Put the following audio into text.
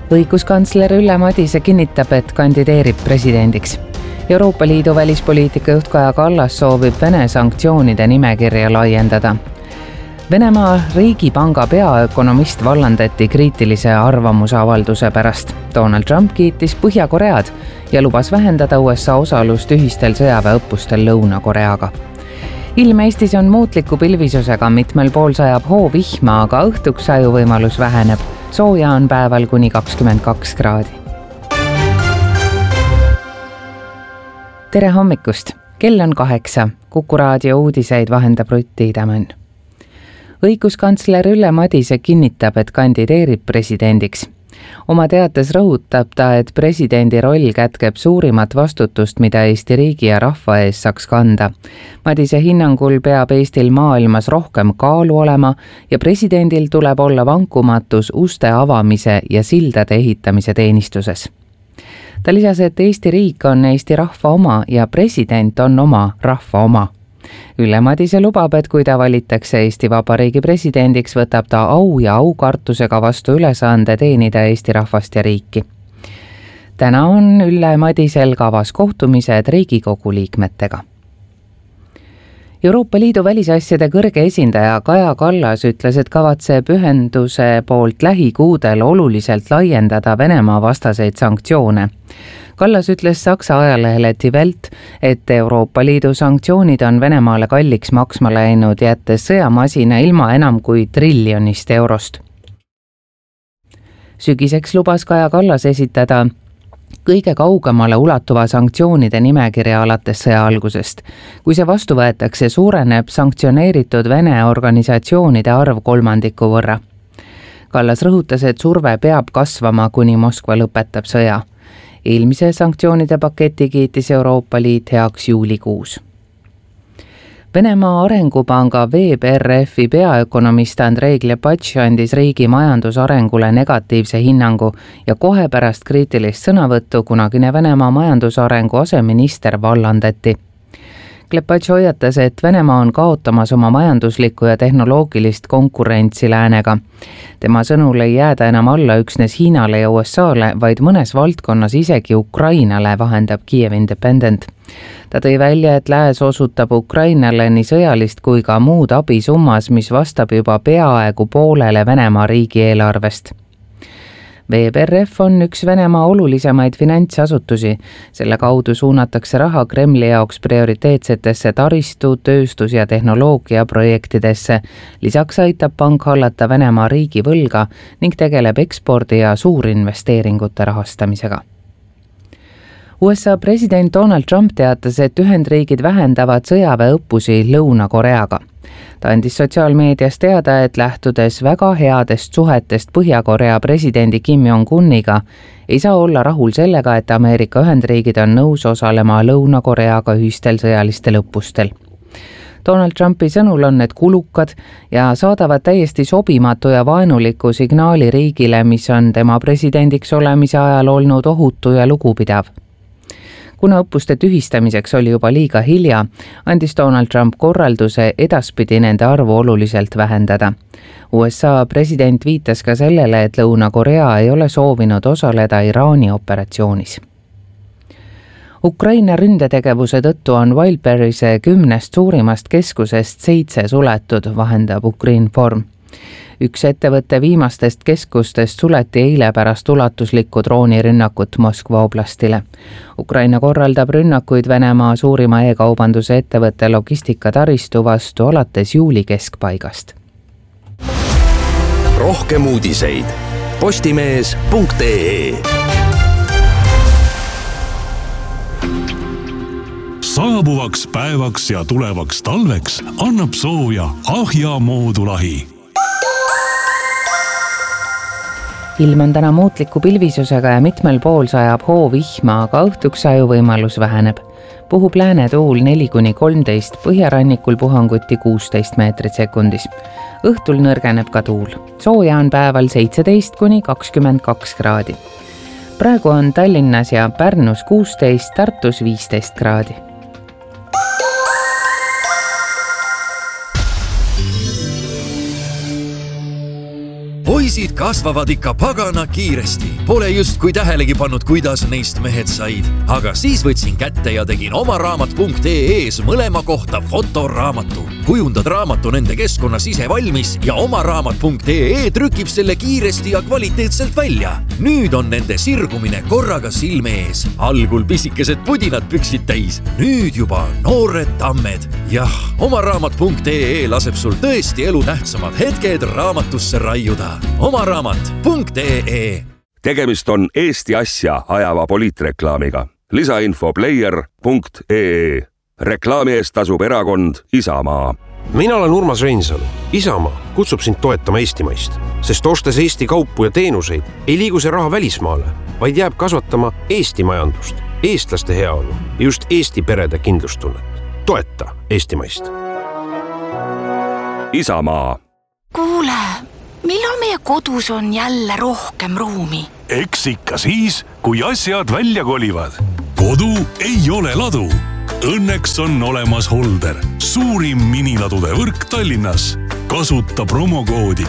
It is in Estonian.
Õiguskantsler Ülle Madise kinnitab, et kandideerib presidendiks. Euroopa Liidu välispoliitika juht Kaja Kallas soovib Vene sanktsioonide nimekirja laiendada. Venemaa Riigipanga peaökonomist vallandati kriitilise arvamusavalduse pärast. Donald Trump kiitis Põhja-Koread ja lubas vähendada USA osalust ühistel sõjaväeõppustel Lõuna-Koreaga. Ilm Eestis on muutliku pilvisusega, mitmel pool sajab hoovihma, aga õhtuks sajuvõimalus väheneb. Sooja on päeval kuni 22 kraadi. Tere hommikust! Kell on 8. Kuku raadio uudiseid vahendab Rutt Tiidemann. Õiguskantsler Ülle Madise kinnitab, et kandideerib presidendiks. Oma teates rõhutab ta, et presidendi roll kätkeb suurimat vastutust, mida Eesti riigi ja rahva ees saaks kanda. Madise hinnangul peab Eestil maailmas rohkem kaalu olema ja presidendil tuleb olla vankumatus uste avamise ja sildade ehitamise teenistuses. Ta lisas, et Eesti riik on Eesti rahva oma ja president on oma rahva oma. Ülle Madise lubab, et kui ta valitakse Eesti Vabariigi presidendiks, võtab ta au ja aukartusega vastu ülesande teenida Eesti rahvast ja riiki. Täna on Ülle Madisel kavas kohtumised Riigikogu liikmetega. Euroopa Liidu välisasjade kõrge esindaja Kaja Kallas ütles, et kavatseb ühenduse poolt lähikuudel oluliselt laiendada Venemaa vastaseid sanktsioone. Kallas ütles Saksa ajalehele Die Welt, et Euroopa Liidu sanktsioonid on Venemaale kalliks maksma läinud, jättes sõjamasina ilma enam kui triljonist eurost. Sügiseks lubas Kaja Kallas esitada kõige kaugemale ulatuva sanktsioonide nimekirja alates sõja algusest. Kui see vastu võetakse, suureneb sanktsioneeritud Vene organisatsioonide arv 3% võrra. Kallas rõhutas, et surve peab kasvama, kuni Moskva lõpetab sõja. Eelmise sanktsioonide paketi kiitis Euroopa Liit heaks juulikuus. Venemaa Arengupanga VBRF-i peaökonomist Andrei Klepatš andis riigi majandusarengule negatiivse hinnangu ja kohe pärast kriitilist sõnavõttu kunagine Venemaa majandusarengu aseminister vallandati. Klepatš hoiatas, et Venemaa on kaotamas oma majanduslikku ja tehnoloogilist konkurentsi läänega. Tema sõnul ei jääda enam alla üksnes Hiinale ja USAle, vaid mõnes valdkonnas isegi Ukrainale, vahendab Kiev Independent. Ta tõi välja, et lääs osutab Ukrainale nii sõjalist kui ka muud abi summas, mis vastab juba peaaegu poolele Venemaa riigieelarvest. VBRF on üks Venemaa olulisemaid finantsasutusi. Selle kaudu suunatakse raha Kremli jaoks prioriteetsetesse taristu, tööstus- ja tehnoloogia projektidesse. Lisaks aitab pank hallata Venemaa riigi võlga ning tegeleb ekspordi ja suurinvesteeringute rahastamisega. USA president Donald Trump teatas, et Ühendriigid vähendavad sõjaväeõppusi Lõuna-Koreaga. Ta andis sotsiaalmeedias teada, et lähtudes väga headest suhetest Põhja-Korea presidendi Kim Jong-uniga, ei saa olla rahul sellega, et Ameerika Ühendriigid on nõus osalema Lõuna-Koreaga ühistel sõjalistel õppustel. Donald Trumpi sõnul on need kulukad ja saadavad täiesti sobimatu ja vaenuliku signaali riigile, mis on tema presidendiks olemise ajal olnud ohutu ja lugupidav. Kuna õppuste tühistamiseks oli juba liiga hilja, andis Donald Trump korralduse edaspidi nende arvu oluliselt vähendada. USA president viitas ka sellele, et Lõuna-Korea ei ole soovinud osaleda Iraani operatsioonis. Ukraina ründetegevuse tõttu on Wildberry'se 10 suurimast keskusest 7 suletud, vahendab Ukrinform. Üks ettevõtte viimastest keskustest suleti eile pärast ulatuslikku droonirünnakut Moskva oblastile. Ukraina korraldab rünnakuid Venemaa suurima e-kaubanduse ettevõtte logistikataristu vastu alates juuli keskpaigast. Rohkem uudiseid postimees.ee. Saabuvaks päevaks ja tulevaks talveks annab sooja Ahja moodulahi. Ilm on täna muutliku pilvisusega ja mitmel pool sajab hoovihma, aga õhtuks sajuvõimalus väheneb. Puhub läänetuul 4-13, põhjarannikul puhanguti 16 meetrit sekundis. Õhtul nõrgeneb ka tuul. Sooja on päeval 17-22 kraadi. Praegu on Tallinnas ja Pärnus 16, Tartus 15 kraadi. poisid kasvavad ikka pagana kiiresti. Pole justkui tähelegi pannud, kuidas neist mehed said. Aga siis võtsin kätte ja tegin omaraamat.ee-s mõlema kohta fotoraamatu. Kujundad raamatu nende keskkonnas ise valmis ja omaraamat.ee trükib selle kiiresti ja kvaliteetselt välja. Nüüd on nende sirgumine korraga silme ees. Algul pisikesed pudinad püksid täis. Nüüd juba noored tammed. Jah, omaraamat.ee laseb sul tõesti elu tähtsamad hetked raamatusse raiuda. omaraamat.ee. Tegemist on Eesti asja ajava poliitreklaamiga. Lisainfo player.ee. Reklaami eest tasub erakond Isamaa. Mina olen Urmas Reinsalu. Isamaa kutsub sind toetama eestimaist, sest ostes Eesti kaupu ja teenuseid ei liigu see raha välismaale, vaid jääb kasvatama Eesti majandust, eestlaste heaolu ja just Eesti perede kindlustunnet. Toeta eestimaist. Isamaa. Kuule, millal meie kodus on jälle rohkem ruumi? Eks ikka siis, kui asjad välja kolivad. Kodu ei ole ladu. Õnneks on olemas Holder, suurim miniladude võrk Tallinnas. Kasuta promokoodi